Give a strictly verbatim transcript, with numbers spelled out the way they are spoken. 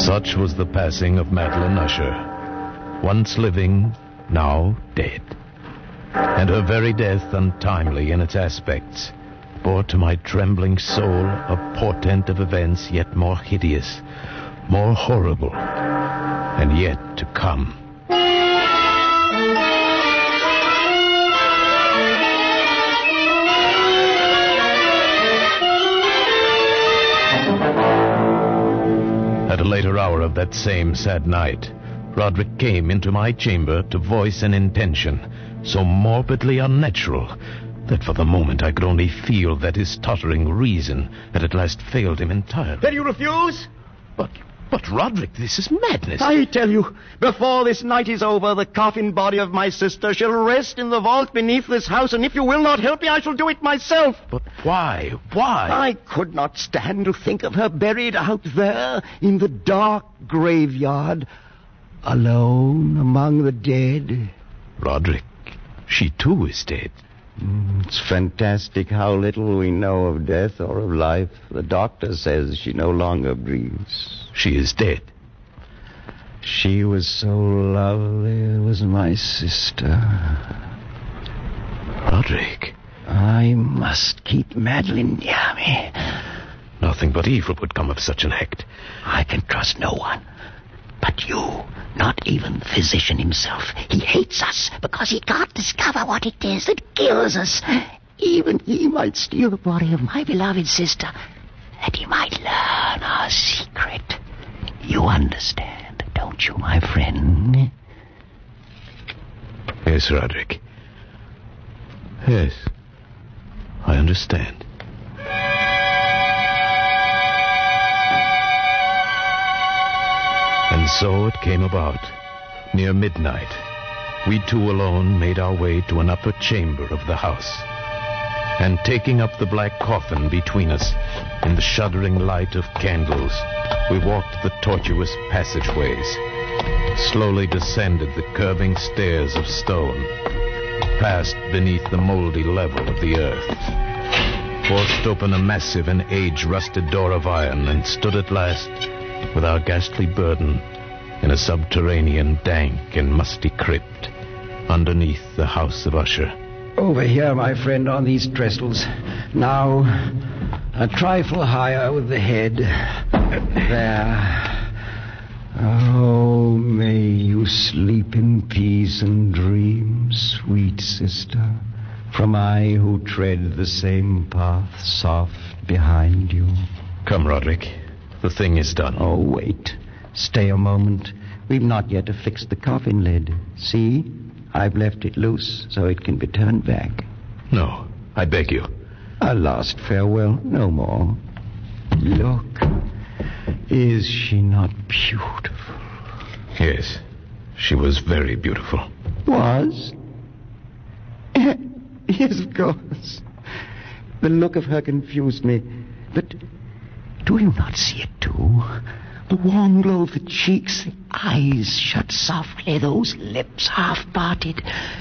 Such was the passing of Madeline Usher, once living, now dead. And her very death, untimely in its aspects, bore to my trembling soul a portent of events yet more hideous, more horrible, and yet to come. At a later hour of that same sad night, Roderick came into my chamber to voice an intention so morbidly unnatural that for the moment I could only feel that his tottering reason had at last failed him entirely. Then you refuse? But, but Roderick, this is madness. I tell you, before this night is over, the coffin body of my sister shall rest in the vault beneath this house, and if you will not help me, I shall do it myself. But why? Why? I could not stand to think of her buried out there in the dark graveyard, alone among the dead. Roderick, she too is dead. Mm, it's fantastic how little we know of death or of life. The doctor says she no longer breathes. She is dead. She was so lovely, was my sister. Roderick. I must keep Madeline near me. Nothing but evil would come of such an act. I can trust no one. But you, not even the physician himself. He hates us because he can't discover what it is that kills us. Even he might steal the body of my beloved sister, that he might learn our secret. You understand, don't you, my friend? Yes, Roderick. Yes, I understand. And so it came about. Near midnight, we two alone made our way to an upper chamber of the house. And taking up the black coffin between us, in the shuddering light of candles, we walked the tortuous passageways, slowly descended the curving stairs of stone, passed beneath the moldy level of the earth, forced open a massive and age-rusted door of iron, and stood at last with our ghastly burden in a subterranean, dank and musty crypt underneath the house of Usher. Over here, my friend, on these trestles. Now, a trifle higher with the head. There. Oh, may you sleep in peace and dream, sweet sister, from I who tread the same path soft behind you. Come, Roderick. The thing is done. Oh, wait. Stay a moment. We've not yet affixed the coffin lid. See? I've left it loose so it can be turned back. No, I beg you. A last farewell, no more. Look. Is she not beautiful? Yes, she was very beautiful. Was? Yes, of course. The look of her confused me. But do you not see it, too? The warm glow of the cheeks, the eyes shut softly, those lips half parted.